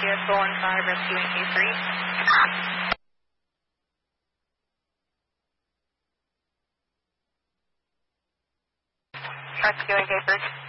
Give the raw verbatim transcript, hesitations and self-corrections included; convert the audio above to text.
C S four one five, rescuing K three. Rescuing K three.